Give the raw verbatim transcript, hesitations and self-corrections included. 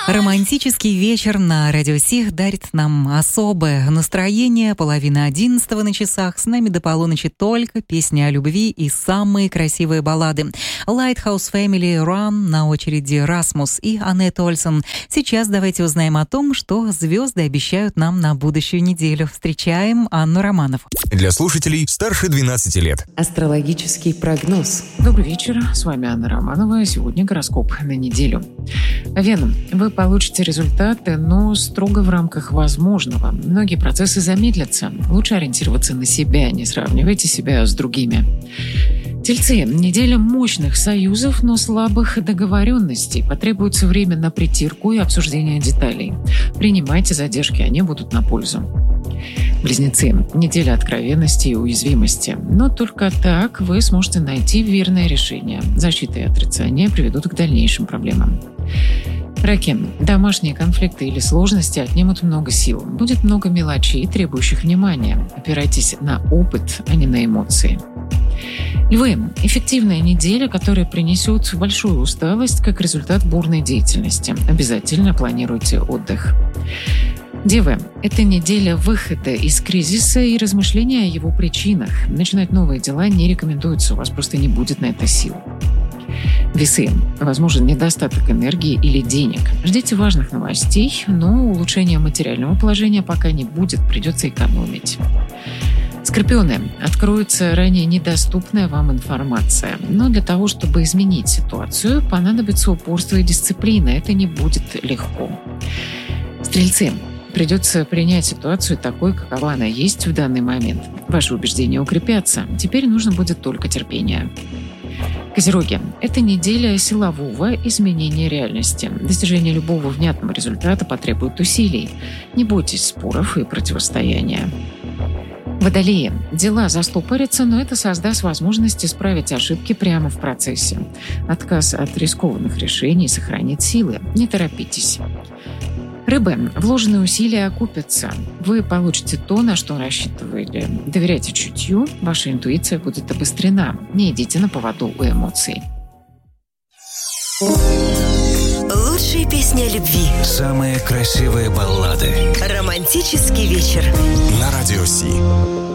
Романтический вечер на Радио Си дарит нам особое настроение. Половина одиннадцатого на часах. С нами до полуночи только песни о любви и самые красивые баллады. Lighthouse Family, Run, на очереди Расмус и Аннет Ольсен. Сейчас давайте узнаем о том, что звезды обещают нам на будущую неделю. Встречаем Анну Романову. Для слушателей старше двенадцати лет. Астрологический прогноз. Добрый вечер, с вами Анна Романова. Сегодня гороскоп на неделю. Вена, вы получите результаты, но строго в рамках возможного. Многие процессы замедлятся. Лучше ориентироваться на себя, не сравнивайте себя с другими. Тельцы, неделя мощных союзов, но слабых договоренностей. Потребуется время на притирку и обсуждение деталей. Принимайте задержки, они будут на пользу. Близнецы, неделя откровенности и уязвимости. Но только так вы сможете найти верное решение. Защита и отрицание приведут к дальнейшим проблемам. Раки, домашние конфликты или сложности отнимут много сил. Будет много мелочей, требующих внимания. Опирайтесь на опыт, а не на эмоции. Львы, эффективная неделя, которая принесет большую усталость как результат бурной деятельности. Обязательно планируйте отдых. Девы, это неделя выхода из кризиса и размышления о его причинах. Начинать новые дела не рекомендуется, у вас просто не будет на это сил. Весы. Возможен недостаток энергии или денег. Ждите важных новостей, но улучшения материального положения пока не будет, придется экономить. Скорпионы. Откроется ранее недоступная вам информация. Но для того, чтобы изменить ситуацию, понадобится упорство и дисциплина. Это не будет легко. Стрельцы. Придется принять ситуацию такой, какова она есть в данный момент. Ваши убеждения укрепятся. Теперь нужно будет только терпение. Козероги. Это неделя силового изменения реальности. Достижение любого внятного результата потребует усилий. Не бойтесь споров и противостояния. Водолеи. Дела застопорятся, но это создаст возможность исправить ошибки прямо в процессе. Отказ от рискованных решений сохранит силы. Не торопитесь. Рыбы. Вложенные усилия окупятся. Вы получите то, на что рассчитывали. Доверяйте чутью, ваша интуиция будет обострена. Не идите на поводу у эмоций. Лучшие песни о любви. Самые красивые баллады. Романтический вечер. На Радио Си.